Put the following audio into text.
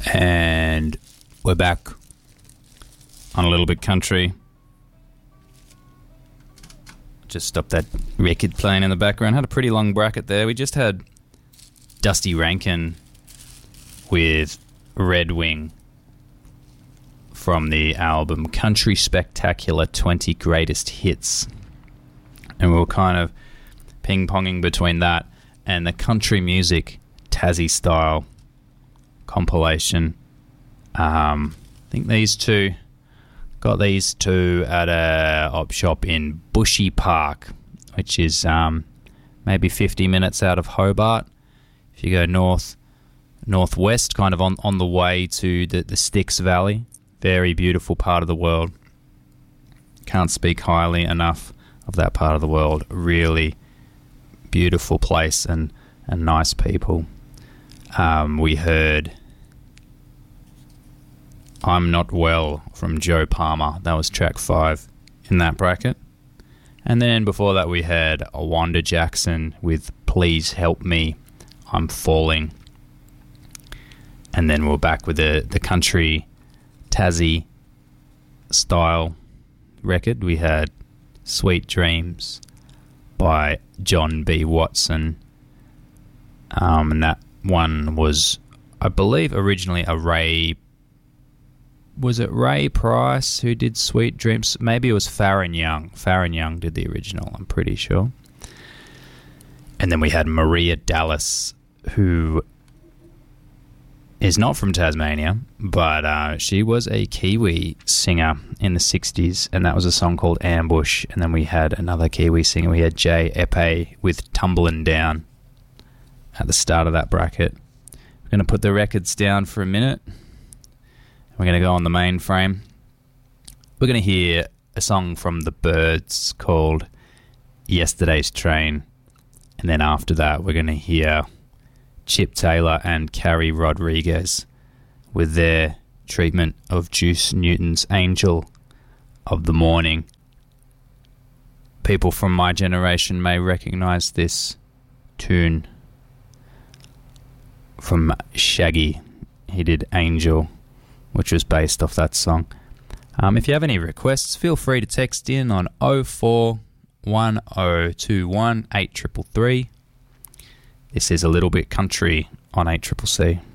And we're back on a little bit country. Just stopped that record playing in the background. Had a pretty long bracket there. We just had Dusty Rankin with Red Wing from the album Country Spectacular 20 Greatest Hits. And we were kind of ping-ponging between that and the country music Tassie style compilation. I think got these two at a op shop in Bushy Park, which is maybe 50 minutes out of Hobart. If you go northwest, kind of on the way to the Styx Valley. Very beautiful part of the world. Can't speak highly enough of that part of the world. Really beautiful place and nice people. We heard I'm Not Well from Joe Palmer. That was track 5 in that bracket. And then before that we had Wanda Jackson with Please Help Me, I'm Falling. And then we're back with the country Tassie style record. We had Sweet Dreams by John B. Watson. And that one was, I believe, originally a Ray... Was it Ray Price who did Sweet Dreams? Maybe it was Farron Young. Farron Young did the original, I'm pretty sure. And then we had Maria Dallas, who is not from Tasmania, but she was a Kiwi singer in the 60s, and that was a song called Ambush. And then we had another Kiwi singer. We had Jay Epe with Tumblin' Down at the start of that bracket. We're going to put the records down for a minute. We're going to go on the mainframe. We're going to hear a song from the Byrds called Yesterday's Train. And then after that, we're going to hear Chip Taylor and Carrie Rodriguez with their treatment of Juice Newton's Angel of the Morning. People from my generation may recognize this tune from Shaggy. He did Angel, which was based off that song. If you have any requests, feel free to text in on 041021 8333. This is A Little Bit Country on 8CCC.